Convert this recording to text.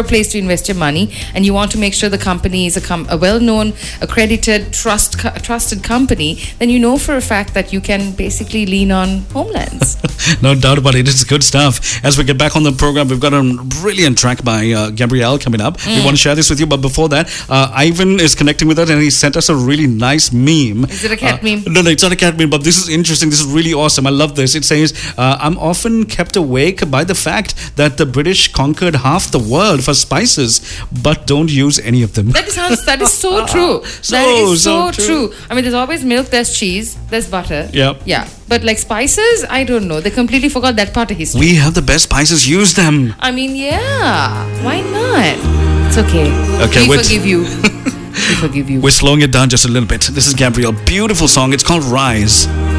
proper place to invest your money, and you want to make sure the company is a well-known, accredited, trusted company, then you know for a fact that you can basically lean on Homelands. No doubt about it. It's good stuff. As we get back on the program, we've got a brilliant track by Gabrielle coming up. We want to share this with you, but before that, Ivan is connecting with us, and he sent us a really nice meme. Is it a cat meme? No, it's not a cat meme, but this is interesting. This is really awesome. I love this. It says, I'm often kept awake by the fact that the British conquered half the world for spices, but don't use any of them. That is so true. That is so true. I mean, there's always milk, there's cheese, there's butter. Yep. Yeah. But like spices, I don't know. They completely forgot that part of history. We have the best spices. Use them. I mean, yeah. Why not? It's okay. Okay, we forgive you. We forgive you. We're slowing it down just a little bit. This is Gabrielle. Beautiful song. It's called Rise.